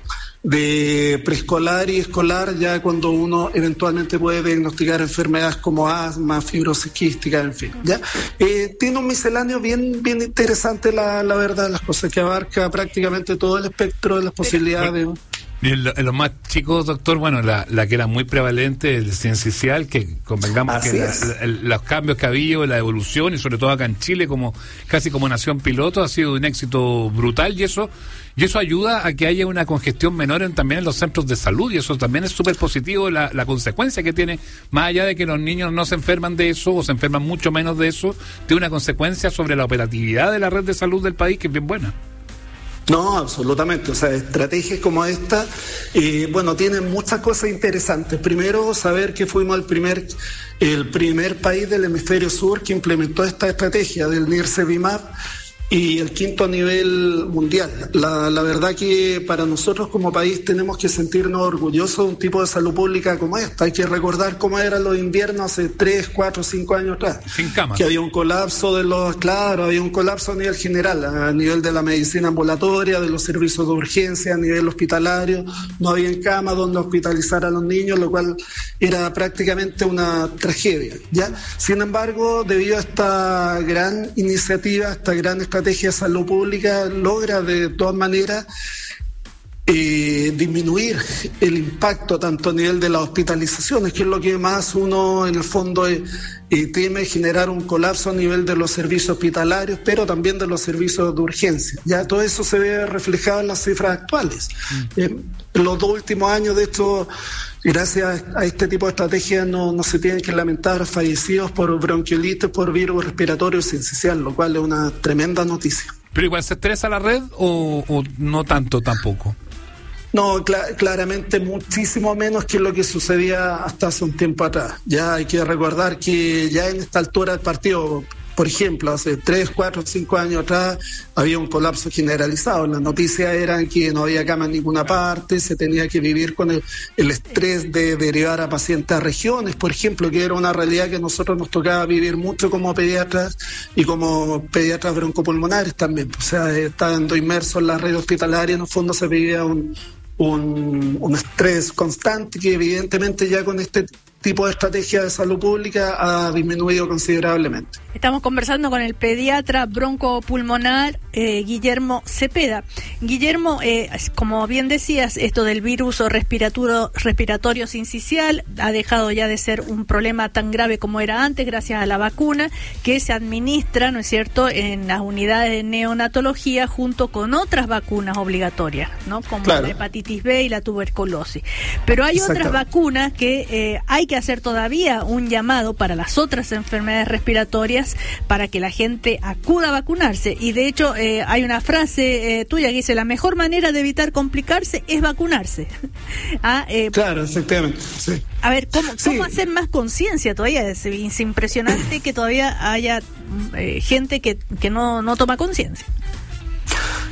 [SPEAKER 7] de preescolar y escolar, ya cuando uno eventualmente puede diagnosticar enfermedades como asma, fibrosis quística, en fin, ¿ya? Eh, tiene un misceláneo bien bien interesante, la, la verdad, las cosas, que abarca prácticamente todo el espectro de las posibilidades.
[SPEAKER 6] Y en, lo, en los más chicos, doctor, bueno, la, la que era muy prevalente, el ciencial, que convengamos Así que la, la, los cambios que ha habido, la evolución, y sobre todo acá en Chile, como casi como nación piloto, ha sido un éxito brutal, y eso y eso ayuda a que haya una congestión menor en, también en los centros de salud, y eso también es súper positivo, la, la consecuencia que tiene, más allá de que los niños no se enferman de eso, o se enferman mucho menos de eso, tiene una consecuencia sobre la operatividad de la red de salud del país que es bien buena.
[SPEAKER 7] No, absolutamente. O sea, estrategias como esta, eh, bueno, tienen muchas cosas interesantes. Primero, saber que fuimos el primer, el primer país del hemisferio sur que implementó esta estrategia del Nirsevimab, y el quinto a nivel mundial. La, la verdad que para nosotros como país tenemos que sentirnos orgullosos de un tipo de salud pública como esta. Hay que recordar cómo eran los inviernos hace tres, cuatro, cinco años atrás.
[SPEAKER 6] Sin camas.
[SPEAKER 7] Que había un colapso de los, claro, había un colapso a nivel general, a nivel de la medicina ambulatoria, de los servicios de urgencia, a nivel hospitalario. No había camas donde hospitalizar a los niños, lo cual era prácticamente una tragedia, ¿ya? Sin embargo, debido a esta gran iniciativa, esta gran estrategia, estrategia de salud pública, logra de todas maneras eh, disminuir el impacto tanto a nivel de las hospitalizaciones, que es lo que más uno en el fondo eh, eh, teme, generar un colapso a nivel de los servicios hospitalarios, pero también de los servicios de urgencia. Ya todo eso se ve reflejado en las cifras actuales. Mm. Eh, en los dos últimos años, de hecho, gracias a este tipo de estrategias no, no se tienen que lamentar fallecidos por bronquiolitis, por virus respiratorio sincicial, lo cual es una tremenda noticia.
[SPEAKER 6] ¿Pero igual se estresa la red o, o no tanto tampoco?
[SPEAKER 7] No, cl- claramente muchísimo menos que lo que sucedía hasta hace un tiempo atrás. Ya hay que recordar que ya en esta altura del partido, por ejemplo, hace tres, cuatro, cinco años atrás había un colapso generalizado. Las noticias eran que no había cama en ninguna parte, se tenía que vivir con el, el estrés de derivar a pacientes a regiones, por ejemplo, que era una realidad que a nosotros nos tocaba vivir mucho como pediatras y como pediatras broncopulmonares también. O sea, estando inmersos en la red hospitalaria, en el fondo se vivía un, un, un estrés constante que evidentemente ya con este tipo de estrategia de salud pública ha disminuido considerablemente.
[SPEAKER 5] Estamos conversando con el pediatra broncopulmonar eh, Guillermo Cepeda. Guillermo, eh, como bien decías, esto del virus respiratorio, respiratorio sincicial ha dejado ya de ser un problema tan grave como era antes, gracias a la vacuna que se administra, ¿no es cierto?, en las unidades de neonatología junto con otras vacunas obligatorias, ¿no?, como claro, la hepatitis B y la tuberculosis. Pero hay otras vacunas que eh, hay que hacer todavía un llamado para las otras enfermedades respiratorias para que la gente acuda a vacunarse. Y de hecho eh, hay una frase eh, tuya que dice: la mejor manera de evitar complicarse es vacunarse. ah, eh,
[SPEAKER 7] claro, efectivamente, sí.
[SPEAKER 5] A ver, ¿cómo,
[SPEAKER 7] sí.
[SPEAKER 5] cómo hacer más conciencia todavía? Es, es impresionante que todavía haya eh, gente que, que no, no toma conciencia.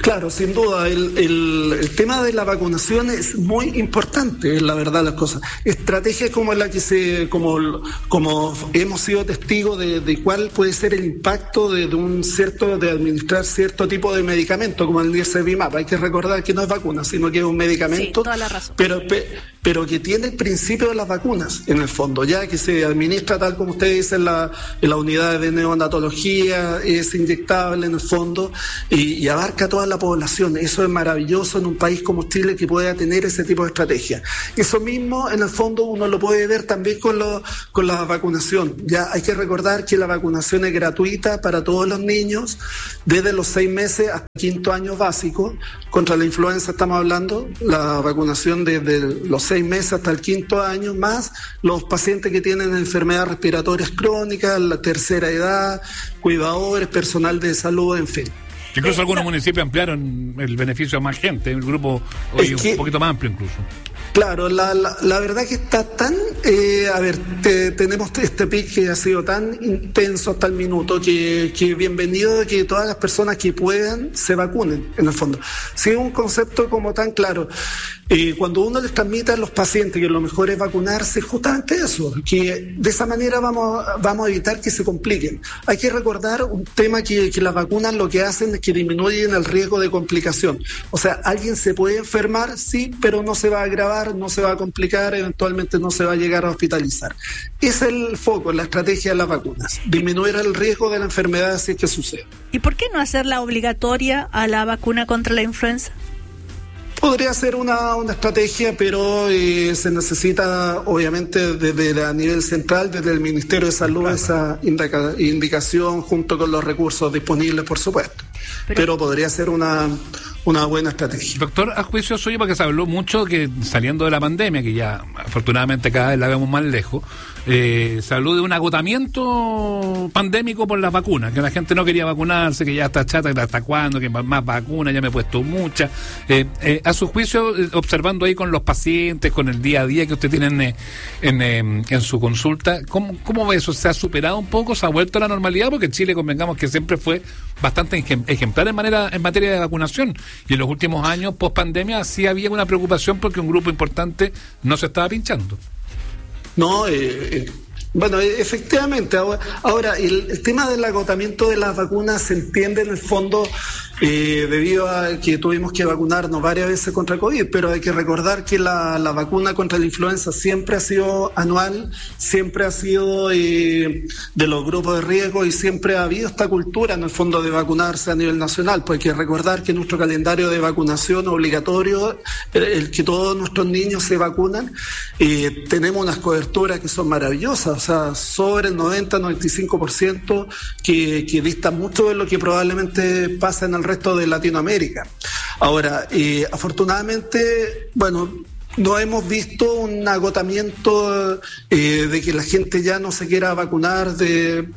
[SPEAKER 7] Claro, sin duda, el, el, el tema de la vacunación es muy importante, es la verdad las cosas. Estrategias como la que se, como, como hemos sido testigos de, de cuál puede ser el impacto de, de un cierto, de administrar cierto tipo de medicamento, como el Nirsevimab. Hay que recordar que no es vacuna, sino que es un medicamento,
[SPEAKER 5] sí, toda la razón.
[SPEAKER 7] pero, pero que tiene el principio de las vacunas, en el fondo, ya que se administra tal como ustedes dicen en la, en la unidad de neonatología, es inyectable en el fondo y, y abarca toda la población. Eso es maravilloso en un país como Chile que pueda tener ese tipo de estrategia. Eso mismo en el fondo uno lo puede ver también con, lo, con la vacunación. Ya hay que recordar que la vacunación es gratuita para todos los niños desde los seis meses hasta el quinto año básico. Contra la influenza estamos hablando, la vacunación desde los seis meses hasta el quinto año, más los pacientes que tienen enfermedades respiratorias crónicas, la tercera edad, cuidadores, personal de salud, en fin.
[SPEAKER 6] Incluso algunos municipios ampliaron el beneficio a más gente, el grupo hoy es que, un poquito más amplio incluso.
[SPEAKER 7] Claro, la, la, la verdad que está tan, eh, a ver, te, tenemos este pic que ha sido tan intenso hasta el minuto que, que bienvenido de que todas las personas que puedan se vacunen, en el fondo. Sí, es un concepto como tan claro. Eh, cuando uno les transmite a los pacientes que lo mejor es vacunarse, justamente eso, que de esa manera vamos, vamos a evitar que se compliquen. Hay que recordar un tema que, que las vacunas lo que hacen es que disminuyen el riesgo de complicación. O sea, alguien se puede enfermar, sí, pero no se va a agravar, no se va a complicar, eventualmente no se va a llegar a hospitalizar. Ese es el foco, la estrategia de las vacunas, disminuir el riesgo de la enfermedad si es que sucede.
[SPEAKER 5] ¿Y por qué no hacerla obligatoria a la vacuna contra la influenza?
[SPEAKER 7] Podría ser una, una estrategia, pero eh, se necesita, obviamente, desde a nivel central, desde el Ministerio de Salud, claro, esa indica, indicación junto con los recursos disponibles, por supuesto. Pero, pero podría ser una, una buena estrategia.
[SPEAKER 6] Doctor, a juicio suyo, porque se habló mucho que saliendo de la pandemia, que ya afortunadamente cada vez la vemos más lejos, eh, se habló de un agotamiento pandémico por las vacunas, que la gente no quería vacunarse, que ya está chata, que hasta cuándo, que más vacunas, ya me he puesto muchas. Eh, eh, a su juicio, observando ahí con los pacientes, con el día a día que usted tiene en, en, en, en su consulta, ¿cómo, ¿cómo ve eso? ¿Se ha superado un poco? ¿Se ha vuelto a la normalidad? Porque Chile, convengamos que siempre fue bastante ejemplar en, manera, en materia de vacunación. Y en los últimos años, post pandemia, sí había una preocupación porque un grupo importante no se estaba pinchando.
[SPEAKER 7] No, eh, eh, bueno, efectivamente. Ahora, ahora el, el tema del agotamiento de las vacunas se entiende en el fondo eh, debido a que tuvimos que vacunarnos varias veces contra COVID, pero hay que recordar que la, la vacuna contra la influenza siempre ha sido anual, siempre ha sido eh, de los grupos de riesgo y siempre ha habido esta cultura en el fondo de vacunarse a nivel nacional, pues hay que recordar que nuestro calendario de vacunación obligatorio, el, el que todos nuestros niños se vacunan, eh, tenemos unas coberturas que son maravillosas, o sea, sobre el noventa, noventa y cinco por ciento que, que distan mucho de lo que probablemente pasa en el resto de Latinoamérica. Ahora, eh, afortunadamente, bueno, no hemos visto un agotamiento eh, de que la gente ya no se quiera vacunar de,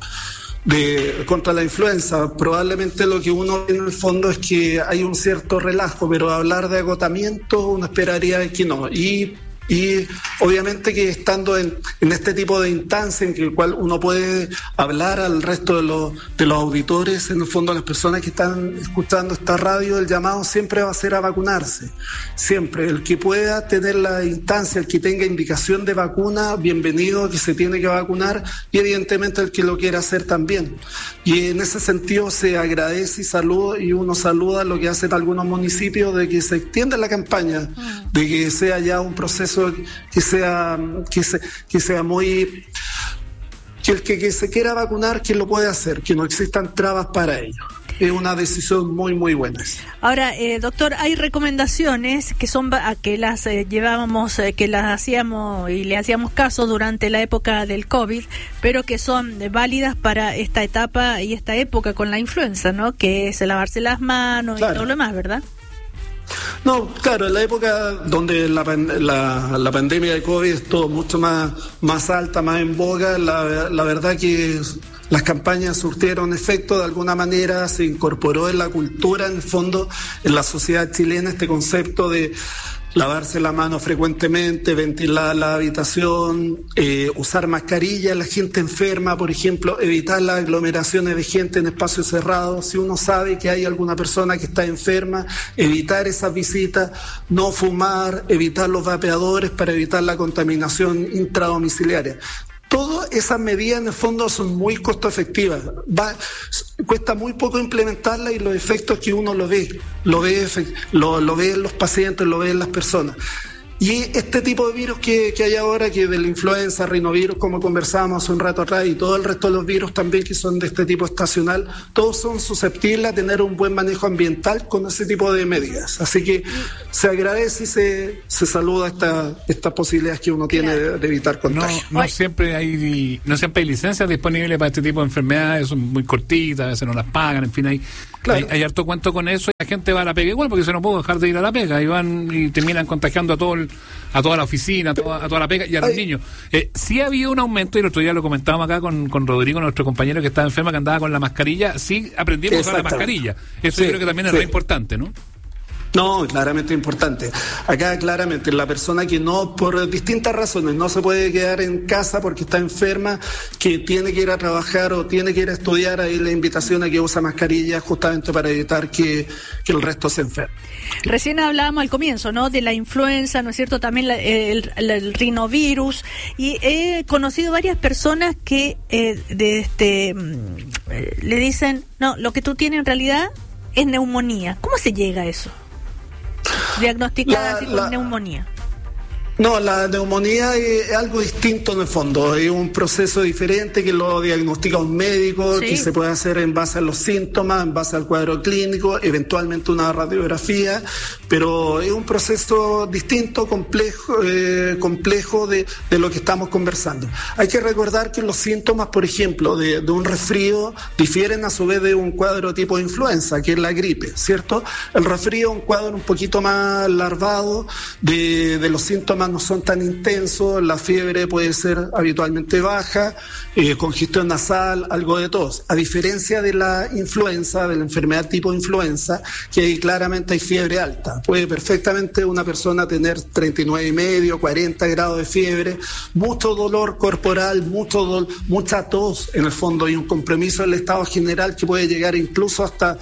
[SPEAKER 7] de contra la influenza. Probablemente lo que uno ve en el fondo es que hay un cierto relajo, pero hablar de agotamiento uno esperaría que no. Y Y obviamente que estando en, en este tipo de instancia en el cual uno puede hablar al resto de los, de los auditores, en el fondo las personas que están escuchando esta radio, el llamado siempre va a ser a vacunarse, siempre. El que pueda tener la instancia, el que tenga indicación de vacuna, bienvenido, que se tiene que vacunar, y evidentemente el que lo quiera hacer también. Y en ese sentido se agradece y saluda, y uno saluda lo que hacen algunos municipios de que se extienda la campaña, de que sea ya un proceso que sea que, se, que sea muy que el que, que se quiera vacunar, que lo puede hacer, que no existan trabas para ello. Es una decisión muy muy buena.
[SPEAKER 5] Ahora, eh, doctor, hay recomendaciones que son que las eh, llevábamos, eh, que las hacíamos y le hacíamos caso durante la época del COVID, pero que son eh, válidas para esta etapa y esta época con la influenza, ¿no? Que es lavarse las manos, claro, y todo lo demás, ¿verdad?
[SPEAKER 7] No, claro, en la época donde la, la, la pandemia de COVID estuvo mucho más, más alta, más en boga, la, la verdad que las campañas surtieron efecto de alguna manera, se incorporó en la cultura, en el fondo, en la sociedad chilena, este concepto de lavarse la mano frecuentemente, ventilar la habitación, eh, usar mascarilla, la gente enferma, por ejemplo, evitar las aglomeraciones de gente en espacios cerrados. Si uno sabe que hay alguna persona que está enferma, evitar esas visitas, no fumar, evitar los vapeadores para evitar la contaminación intradomiciliaria. Todas esas medidas en el fondo son muy costo efectivas. Va, cuesta muy poco implementarlas y los efectos que uno lo ve, lo ve, lo, lo ve en los pacientes, lo ve en las personas. Y este tipo de virus que, que hay ahora, que de la influenza, rinovirus, como conversábamos hace un rato atrás, y todo el resto de los virus también que son de este tipo estacional, todos son susceptibles a tener un buen manejo ambiental con ese tipo de medidas. Así que se agradece y se, se saluda esta, estas posibilidades que uno tiene de, de evitar contagio.
[SPEAKER 6] No, no siempre hay no siempre hay licencias disponibles para este tipo de enfermedades, son muy cortitas, a veces no las pagan, en fin, hay, claro. hay, hay harto cuento con eso, y la gente va a la pega igual, porque se no puede dejar de ir a la pega, y van y terminan contagiando a todo el a toda la oficina, a toda, a toda la pega y a los Ay. niños. Eh, sí ha habido un aumento, y el otro día lo comentábamos acá con, con Rodrigo, nuestro compañero que estaba enfermo, que andaba con la mascarilla. Sí aprendimos a usar la mascarilla. Eso sí, yo creo que también sí. es re importante, ¿no?
[SPEAKER 7] No, claramente importante. Acá claramente la persona que no, por distintas razones, no se puede quedar en casa porque está enferma, que tiene que ir a trabajar o tiene que ir a estudiar, ahí la invitación a que usa mascarilla justamente para evitar que, que el resto se enferme.
[SPEAKER 5] Recién hablábamos al comienzo, ¿no?, de la influenza, ¿no es cierto?, también la, el, el, el rinovirus, y he conocido varias personas que eh, de este eh, le dicen, no, lo que tú tienes en realidad es neumonía. ¿Cómo se llega a eso? Diagnosticada la, así con la, neumonía.
[SPEAKER 7] No, la neumonía es algo distinto en el fondo, es un proceso diferente que lo diagnostica un médico, sí. que se puede hacer en base a los síntomas, en base al cuadro clínico, eventualmente una radiografía, pero es un proceso distinto, complejo, eh, complejo de, de lo que estamos conversando. Hay que recordar que los síntomas, por ejemplo, de, de un resfrío difieren a su vez de un cuadro tipo de influenza, que es la gripe, ¿cierto? El resfrío es un cuadro un poquito más larvado, de, de los síntomas no son tan intensos, la fiebre puede ser habitualmente baja, eh, congestión nasal, algo de tos. A diferencia de la influenza, de la enfermedad tipo influenza, que ahí claramente hay fiebre alta. Puede perfectamente una persona tener treinta y nueve y medio, cuarenta grados de fiebre, mucho dolor corporal, mucho do- mucha tos en el fondo, y un compromiso del estado general que puede llegar incluso hasta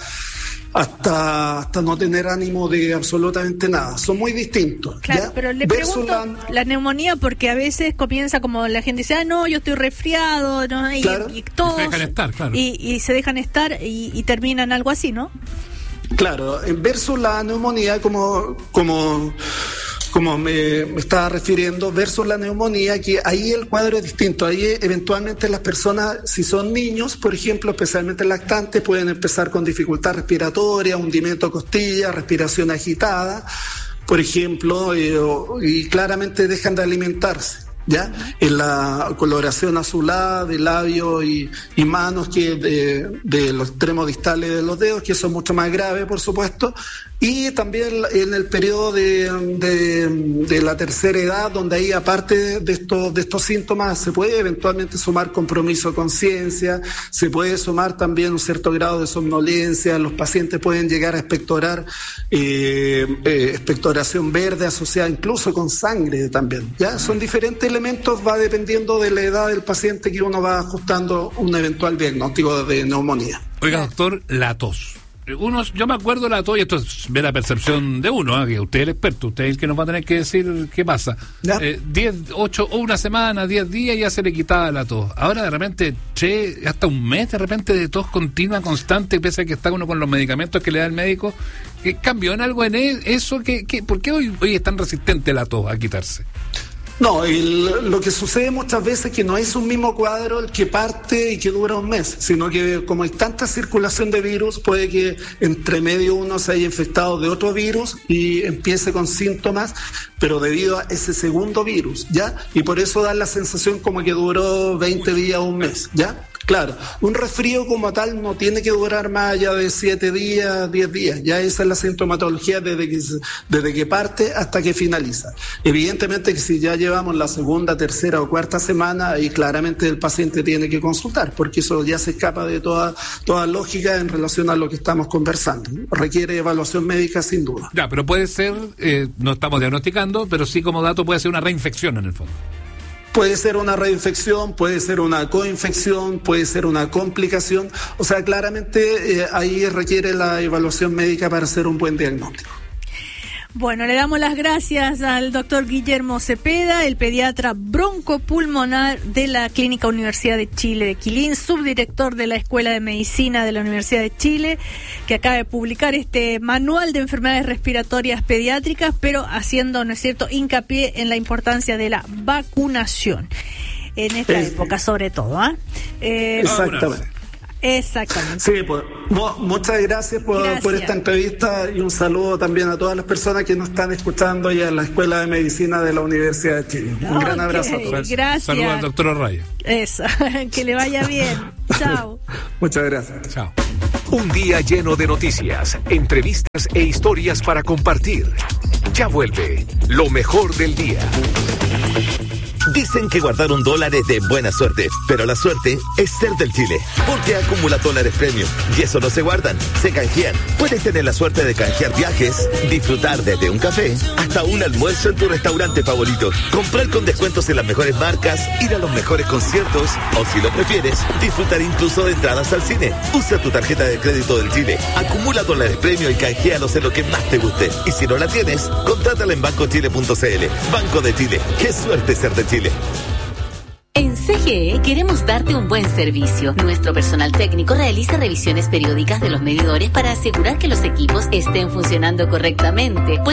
[SPEAKER 7] hasta hasta no tener ánimo de absolutamente nada. Son muy distintos.
[SPEAKER 5] Claro,
[SPEAKER 7] ¿ya?
[SPEAKER 5] pero le
[SPEAKER 7] Versus
[SPEAKER 5] pregunto
[SPEAKER 7] la...
[SPEAKER 5] la neumonía, porque a veces comienza como la gente dice, ah, no, yo estoy resfriado, ¿no? y,
[SPEAKER 7] claro.
[SPEAKER 5] y tos,
[SPEAKER 6] y se dejan estar, claro.
[SPEAKER 5] y, y se dejan estar y, y terminan algo así, ¿no?
[SPEAKER 7] Claro, versus la neumonía, como como como me, me estaba refiriendo, versus la neumonía, que ahí el cuadro es distinto. Ahí eventualmente las personas, si son niños, por ejemplo, especialmente lactantes, pueden empezar con dificultad respiratoria, hundimiento de costilla, respiración agitada, por ejemplo, eh, y claramente dejan de alimentarse. ¿Ya? En la coloración azulada de labios y, y manos, que de, de los extremos distales de los dedos, que eso es mucho más grave, por supuesto, y también en el periodo de, de, de la tercera edad, donde ahí, aparte de estos, de estos síntomas, se puede eventualmente sumar compromiso de conciencia, se puede sumar también un cierto grado de somnolencia, los pacientes pueden llegar a expectorar eh, eh, expectoración verde asociada incluso con sangre también, ¿ya? Son diferentes elementos, va dependiendo de la edad del paciente que uno va ajustando un eventual diagnóstico de neumonía.
[SPEAKER 6] Oiga, doctor, la tos. Uno, yo me acuerdo de la tos, y esto es ver la percepción de uno, ¿eh? Que usted es el experto, usted es el que nos va a tener que decir qué pasa. Eh, diez, ocho o una semana, diez días ya se le quitaba la tos. Ahora de repente, che, hasta un mes de repente de tos continua, constante, pese a que está uno con los medicamentos que le da el médico. ¿Qué cambió en algo en eso? ¿Qué, qué, ¿Por qué hoy, hoy es tan resistente la tos a quitarse?
[SPEAKER 7] No, el, lo que sucede muchas veces es que no es un mismo cuadro el que parte y que dura un mes, sino que como hay tanta circulación de virus, puede que entre medio uno se haya infectado de otro virus y empiece con síntomas, pero debido a ese segundo virus, ¿ya? Y por eso da la sensación como que duró veinte días o un mes, ¿ya? Claro, un resfrío como tal no tiene que durar más allá de siete días, diez días. Ya esa es la sintomatología desde que, desde que parte hasta que finaliza. Evidentemente que si ya llevamos la segunda, tercera o cuarta semana, ahí claramente el paciente tiene que consultar, porque eso ya se escapa de toda, toda lógica en relación a lo que estamos conversando. Requiere evaluación médica sin duda.
[SPEAKER 6] Ya, pero puede ser, eh, no estamos diagnosticando, pero sí como dato puede ser una reinfección en el fondo.
[SPEAKER 7] Puede ser una reinfección, puede ser una coinfección, puede ser una complicación. O sea, claramente eh, ahí requiere la evaluación médica para hacer un buen diagnóstico.
[SPEAKER 5] Bueno, le damos las gracias al doctor Guillermo Cepeda, el pediatra broncopulmonar de la Clínica Universidad de Chile de Quilín, subdirector de la Escuela de Medicina de la Universidad de Chile, que acaba de publicar este manual de enfermedades respiratorias pediátricas, pero haciendo, ¿no es cierto?, hincapié en la importancia de la vacunación en esta es, época, sobre todo. ¿eh? Eh,
[SPEAKER 7] Exactamente.
[SPEAKER 5] Exactamente.
[SPEAKER 7] Sí, pues, mo- muchas gracias por, gracias por esta entrevista y un saludo también a todas las personas que nos están escuchando y a la Escuela de Medicina de la Universidad de Chile. Un okay, gran abrazo a todos.
[SPEAKER 5] Gracias.
[SPEAKER 6] Saludos al doctor Arraya.
[SPEAKER 5] Eso, que le vaya bien. Chao.
[SPEAKER 7] Muchas gracias.
[SPEAKER 6] Chao.
[SPEAKER 3] Un día lleno de noticias, entrevistas e historias para compartir. Ya vuelve lo mejor del día.
[SPEAKER 20] Dicen que guardar un dólar es de buena suerte, pero la suerte es ser del Chile, porque acumula dólares premium y eso no se guardan, se canjean. Puedes tener la suerte de canjear viajes, disfrutar desde un café hasta un almuerzo en tu restaurante favorito, comprar con descuentos en las mejores marcas, ir a los mejores conciertos o, si lo prefieres, disfrutar incluso de entradas al cine. Usa tu tarjeta de crédito del Chile, acumula dólares premium y canjealos en lo que más te guste. Y si no la tienes, contrátala en banco chile punto c l. Banco de Chile, qué suerte ser de Chile.
[SPEAKER 22] En C G E queremos darte un buen servicio. Nuestro personal técnico realiza revisiones periódicas de los medidores para asegurar que los equipos estén funcionando correctamente.